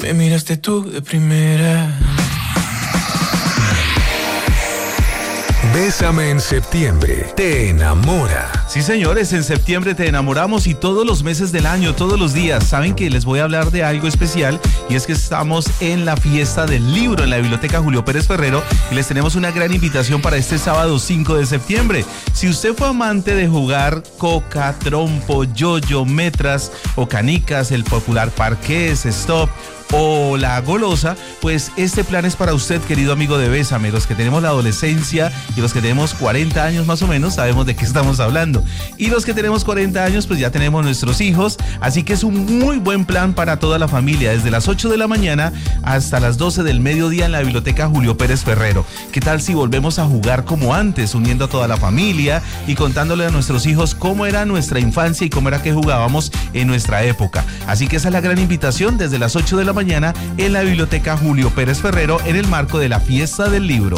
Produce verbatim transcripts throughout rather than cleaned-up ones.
Me miraste tú de primera. Bésame en septiembre, te enamora. Sí, señores, en septiembre te enamoramos y todos los meses del año, todos los días. Saben que les voy a hablar de algo especial y es que estamos en la fiesta del libro en la Biblioteca Julio Pérez Ferrero y les tenemos una gran invitación para este sábado cinco de septiembre. Si usted fue amante de jugar coca, trompo, yoyo, metras o canicas, el popular parqués, stop o la golosa, pues este plan es para usted, querido amigo de Bésame. Los que tenemos la adolescencia y los que tenemos cuarenta años más o menos sabemos de qué estamos hablando, y los que tenemos cuarenta años pues ya tenemos nuestros hijos, así que es un muy buen plan para toda la familia, desde las ocho de la mañana hasta las doce del mediodía en la Biblioteca Julio Pérez Ferrero. ¿Qué tal si volvemos a jugar como antes, uniendo a toda la familia y contándole a nuestros hijos cómo era nuestra infancia y cómo era que jugábamos en nuestra época? Así que esa es la gran invitación, desde las ocho de la mañana en la Biblioteca Julio Pérez Ferrero en el marco de la Fiesta del Libro.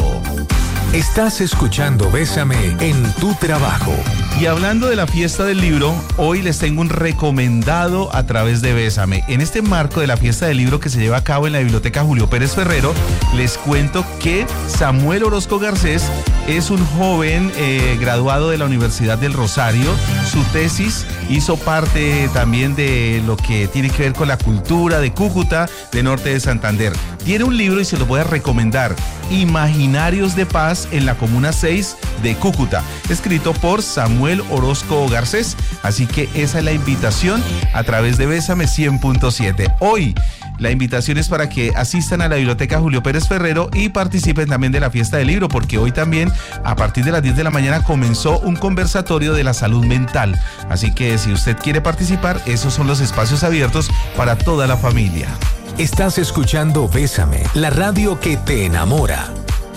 Estás escuchando Bésame en tu trabajo. Y hablando de la Fiesta del Libro, hoy les tengo un recomendado a través de Bésame. En este marco de la Fiesta del Libro que se lleva a cabo en la Biblioteca Julio Pérez Ferrero, les cuento que Samuel Orozco Garcés es un joven eh, graduado de la Universidad del Rosario. Su tesis hizo parte también de lo que tiene que ver con la cultura de Cúcuta, de Norte de Santander. Tiene un libro y se lo voy a recomendar, Imaginarios de Paz en la Comuna seis de Cúcuta, escrito por Samuel Orozco Garcés. Así que esa es la invitación a través de Bésame cien punto siete. Hoy la invitación es para que asistan a la Biblioteca Julio Pérez Ferrero y participen también de la Fiesta del Libro, porque hoy también a partir de las diez de la mañana comenzó un conversatorio de la salud mental. Así que si usted quiere participar, esos son los espacios abiertos para toda la familia. Estás escuchando Bésame, la radio que te enamora.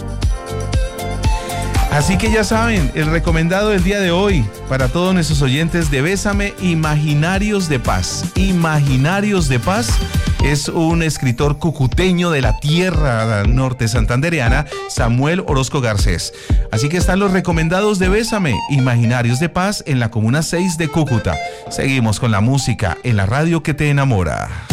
Así que ya saben, el recomendado del día de hoy para todos nuestros oyentes de Bésame, Imaginarios de Paz. Imaginarios de Paz es un escritor cucuteño de la tierra norte santandereana, Samuel Orozco Garcés. Así que están los recomendados de Bésame, Imaginarios de Paz en la Comuna seis de Cúcuta. Seguimos con la música en la radio que te enamora.